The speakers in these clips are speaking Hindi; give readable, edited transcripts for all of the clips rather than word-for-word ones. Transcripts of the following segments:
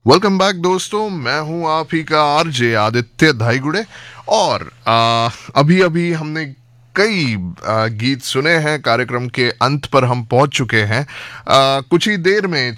वेलकम बैक दोस्तों, मैं हूं आप ही का आरजे आदित्य धाईगुड़े। और अभी अभी हमने कई गीत सुने हैं। कार्यक्रम के अंत पर हम पहुंच चुके हैं। कुछ ही देर में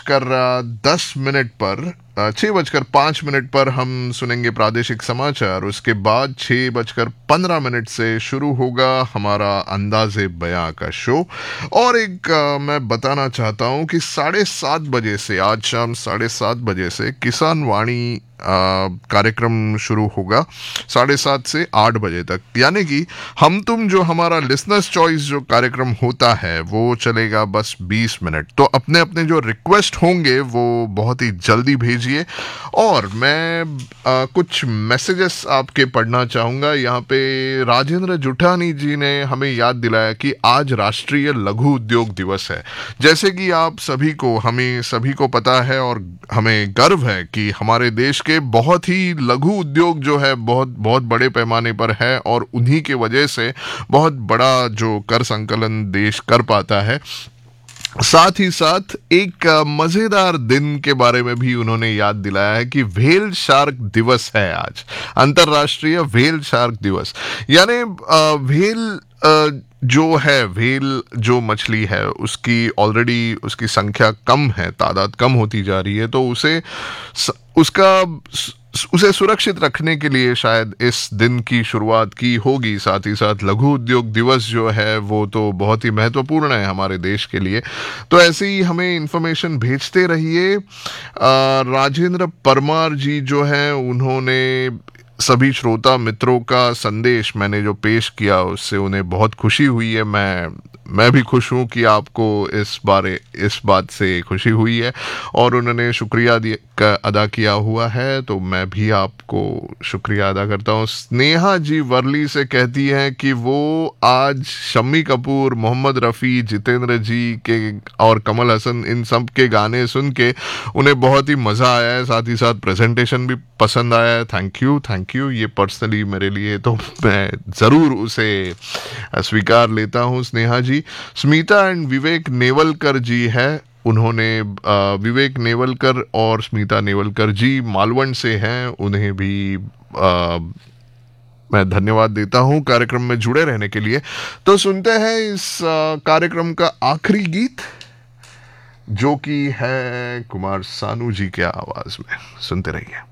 6:10 पर 6:05 पर हम सुनेंगे प्रादेशिक समाचार। उसके बाद 6:15 से शुरू होगा हमारा अंदाजे बयां का शो। और एक मैं बताना चाहता हूं कि 7:30 बजे से, आज शाम 7:30 से किसान वाणी कार्यक्रम शुरू होगा 7:30 से 8 बजे तक। यानी कि हम तुम जो हमारा लिसनर्स चॉइस जो कार्यक्रम होता है वो चलेगा बस 20 मिनट। तो अपने अपने जो रिक्वेस्ट होंगे वो बहुत ही जल्दी भेजिए। और मैं कुछ मैसेजेस आपके पढ़ना चाहूँगा। यहाँ पे राजेंद्र जुठानी जी ने हमें याद दिलाया कि आज राष्ट्रीय लघु उद्योग दिवस है। जैसे कि आप सभी को, हमें सभी को पता है और हमें गर्व है कि हमारे देश के बहुत ही लघु उद्योग जो है बहुत बहुत बड़े पैमाने पर है, और उन्हीं के वजह से बहुत बड़ा जो कर संकलन देश कर पाता है। साथ ही साथ एक मजेदार दिन के बारे में भी उन्होंने याद दिलाया है कि व्हेल शार्क दिवस है आज, अंतरराष्ट्रीय व्हेल शार्क दिवस। यानी व्हेल जो है, व्हेल जो मछली है उसकी ऑलरेडी उसकी संख्या कम है, तादाद कम होती जा रही है। तो उसका उसे सुरक्षित रखने के लिए शायद इस दिन की शुरुआत की होगी। साथ ही साथ लघु उद्योग दिवस जो है वो तो बहुत ही महत्वपूर्ण है हमारे देश के लिए। तो ऐसे ही हमें इंफॉर्मेशन भेजते रहिए। राजेंद्र परमार जी जो हैं, उन्होंने सभी श्रोता मित्रों का संदेश मैंने जो पेश किया उससे उन्हें बहुत खुशी हुई है। मैं भी खुश हूँ कि आपको इस बात से खुशी हुई है और उन्होंने शुक्रिया अदा किया हुआ है। तो मैं भी आपको शुक्रिया अदा करता हूँ। स्नेहा जी वर्ली से कहती हैं कि वो आज शम्मी कपूर, मोहम्मद रफ़ी, जितेंद्र जी के और कमल हसन इन सब के गाने सुन के उन्हें बहुत ही मज़ा आया है। साथ ही साथ प्रेजेंटेशन भी पसंद आया है। Thank you. ये पर्सनली मेरे लिए तो मैं ज़रूर उसे स्वीकार लेता हूँ स्नेहा जी। स्मिता एंड विवेक नेवलकर जी है, उन्होंने विवेक नेवलकर और स्मिता नेवलकर जी मालवण से हैं, उन्हें भी मैं धन्यवाद देता हूं कार्यक्रम में जुड़े रहने के लिए। तो सुनते हैं इस कार्यक्रम का आखिरी गीत, जो कि है कुमार सानू जी के आवाज में। सुनते रहिए।